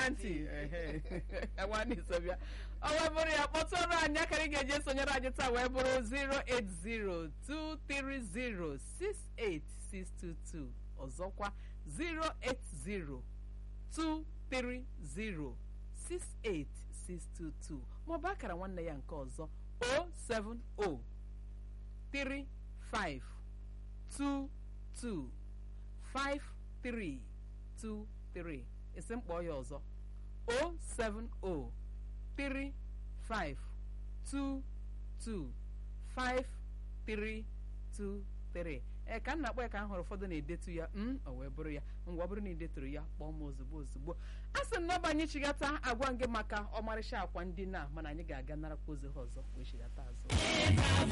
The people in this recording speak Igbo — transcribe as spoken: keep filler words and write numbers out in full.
ekwentị enwa n'isobịa ọ wee bụrụ ya kpọtụrụ anyị akara ị ga-eji esonyere anyị taa wee bụrụ zero eight zero two three zero six eight six two two ọzọkwa zero eight zero two three zero six eight six two two maọbụ akara nwanne ya nke ọzọ zero seven zero three five two two five three two three esi mkpọ ya ọzọ zero seven zero three five two two five three two three ee ka m na-akpọ ya ka m hụrụ ụfọdụ na-edetu ya m o wee bụrụ ya ngwa bụrụ na ideturu ya kpọọ m ozugbo ozugbo a sị m na ọba anyị chigata agwa gị maka ọmarịcha akwa ndị na mana anyị ga-aga narakwa ozi ha ọzọ wee chigata azụ